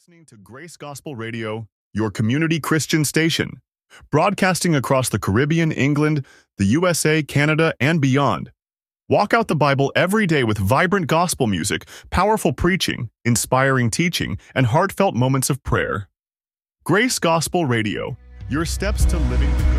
listening to Grace Gospel Radio, your community Christian station, broadcasting across the Caribbean, England, the USA, Canada, and beyond. Walk out the Bible every day with vibrant gospel music, powerful preaching, inspiring teaching, and heartfelt moments of prayer. Grace Gospel Radio, your steps to living the good.